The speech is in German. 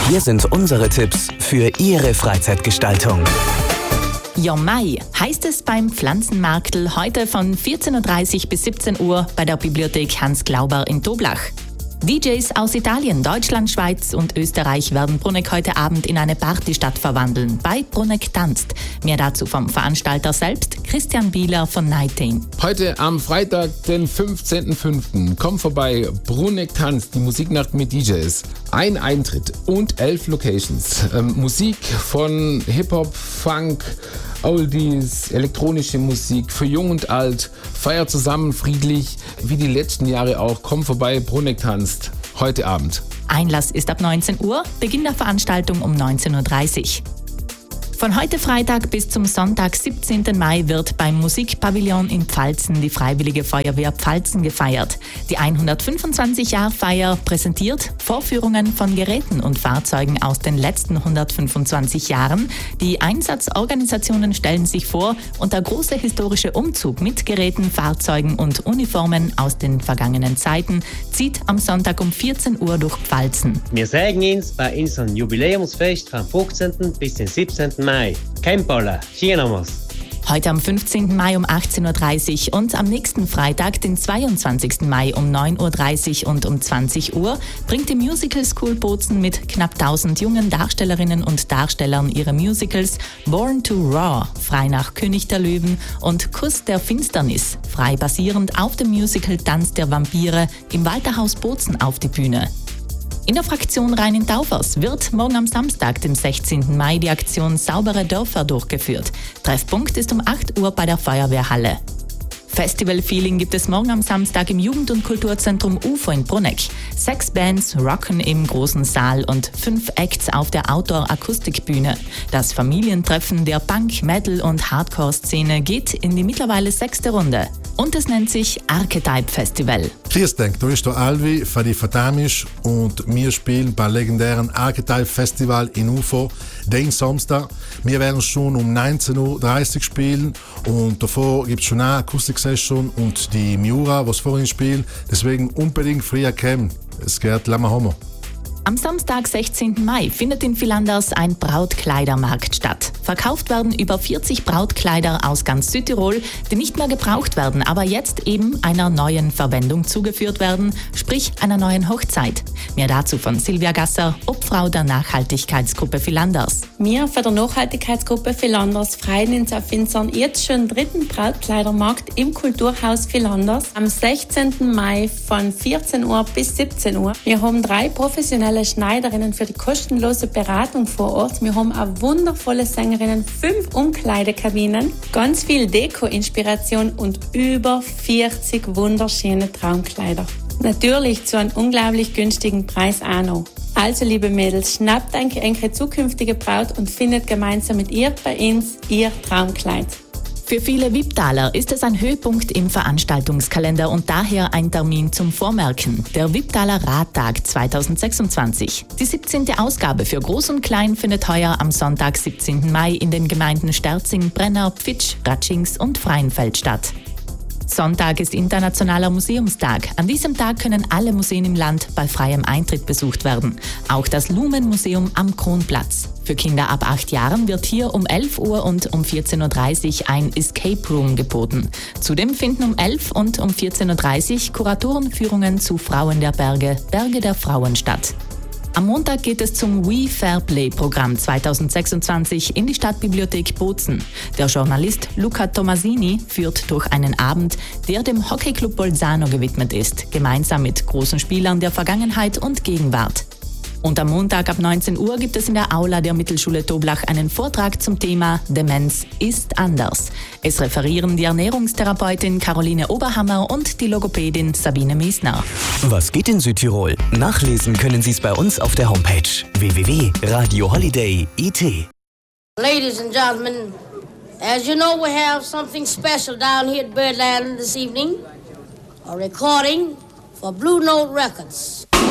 Hier sind unsere Tipps für Ihre Freizeitgestaltung. Ja, Mai heißt es beim Pflanzenmarktl heute von 14.30 Uhr bis 17 Uhr bei der Bibliothek Hans Glauber in Toblach. DJs aus Italien, Deutschland, Schweiz und Österreich werden Bruneck heute Abend in eine Partystadt verwandeln. Bei Bruneck tanzt. Mehr dazu vom Veranstalter selbst, Christian Bieler von Nighting. Heute am Freitag, den 15.05. Kommt vorbei, Bruneck tanzt, die Musiknacht mit DJs. Ein Eintritt und 11 Locations. Musik von Hip-Hop, Funk, Oldies, elektronische Musik für Jung und Alt. Feiert zusammen friedlich, wie die letzten Jahre auch. Komm vorbei, Bruneck tanzt. Heute Abend. Einlass ist ab 19 Uhr, Beginn der Veranstaltung um 19.30 Uhr. Von heute Freitag bis zum Sonntag, 17. Mai, wird beim Musikpavillon in Pfalzen die Freiwillige Feuerwehr Pfalzen gefeiert. Die 125-Jahr-Feier präsentiert Vorführungen von Geräten und Fahrzeugen aus den letzten 125 Jahren. Die Einsatzorganisationen stellen sich vor und der große historische Umzug mit Geräten, Fahrzeugen und Uniformen aus den vergangenen Zeiten zieht am Sonntag um 14 Uhr durch Pfalzen. Wir sagen uns bei unserem Jubiläumsfest vom 15. bis zum 17. Mai. Kempala, hier nochmals. Heute am 15. Mai um 18.30 Uhr und am nächsten Freitag, den 22. Mai um 9.30 Uhr und um 20 Uhr, bringt die Musical School Bozen mit knapp 1000 jungen Darstellerinnen und Darstellern ihre Musicals Born to Roar, frei nach König der Löwen, und Kuss der Finsternis, frei basierend auf dem Musical Tanz der Vampire im Walterhaus Bozen auf die Bühne. In der Fraktion Rhein-in-Taufers wird morgen am Samstag, dem 16. Mai, die Aktion Saubere Dörfer durchgeführt. Treffpunkt ist um 8 Uhr bei der Feuerwehrhalle. Festival-Feeling gibt es morgen am Samstag im Jugend- und Kulturzentrum UFO in Bruneck. 6 Bands rocken im großen Saal und 5 Acts auf der Outdoor-Akustikbühne. Das Familientreffen der Punk-, Metal- und Hardcore-Szene geht in die mittlerweile 6. Runde. Und es nennt sich Archetype Festival. Grüß dich, da ist der Alvi von die Fatamisch und wir spielen beim legendären Archetype Festival in UFO den Samstag. Wir werden schon um 19.30 Uhr spielen und davor gibt es schon eine Akustik-Session und die Miura, was vorhin spielt. Deswegen unbedingt früher kommen. Es geht lange Hammer. Am Samstag, 16. Mai, findet in Villanders ein Brautkleidermarkt statt. Verkauft werden über 40 Brautkleider aus ganz Südtirol, die nicht mehr gebraucht werden, aber jetzt eben einer neuen Verwendung zugeführt werden, sprich einer neuen Hochzeit. Mehr dazu von Silvia Gasser, Obfrau der Nachhaltigkeitsgruppe Villanders. Wir von der Nachhaltigkeitsgruppe Villanders freuen uns auf unseren jetzt schon 3. Brautkleidermarkt im Kulturhaus Villanders am 16. Mai von 14 Uhr bis 17 Uhr. Wir haben 3 professionelle Schneiderinnen für die kostenlose Beratung vor Ort. Wir haben auch wundervolle Sängerinnen, 5 Umkleidekabinen, ganz viel Deko-Inspiration und über 40 wunderschöne Traumkleider. Natürlich zu einem unglaublich günstigen Preis auch noch. Also liebe Mädels, schnappt eure zukünftige Braut und findet gemeinsam mit ihr bei uns ihr Traumkleid. Für viele Wipptaler ist es ein Höhepunkt im Veranstaltungskalender und daher ein Termin zum Vormerken. Der Wipptaler Radtag 2026. Die 17. Ausgabe für Groß und Klein findet heuer am Sonntag, 17. Mai in den Gemeinden Sterzing, Brenner, Pfitsch, Ratschings und Freienfeld statt. Sonntag ist Internationaler Museumstag. An diesem Tag können alle Museen im Land bei freiem Eintritt besucht werden. Auch das Lumen-Museum am Kronplatz. Für Kinder ab 8 Jahren wird hier um 11 Uhr und um 14.30 Uhr ein Escape Room geboten. Zudem finden um 11 und um 14.30 Uhr Kuratorenführungen zu Frauen der Berge, Berge der Frauen statt. Am Montag geht es zum We Fair Play-Programm 2026 in die Stadtbibliothek Bozen. Der Journalist Luca Tomasini führt durch einen Abend, der dem Hockeyclub Bolzano gewidmet ist, gemeinsam mit großen Spielern der Vergangenheit und Gegenwart. Und am Montag ab 19 Uhr gibt es in der Aula der Mittelschule Toblach einen Vortrag zum Thema Demenz ist anders. Es referieren die Ernährungstherapeutin Caroline Oberhammer und die Logopädin Sabine Miesner. Was geht in Südtirol? Nachlesen können Sie es bei uns auf der Homepage www.radioholiday.it. Ladies and gentlemen, as you know, we have something special down here at Birdland this evening. A recording for Blue Note Records.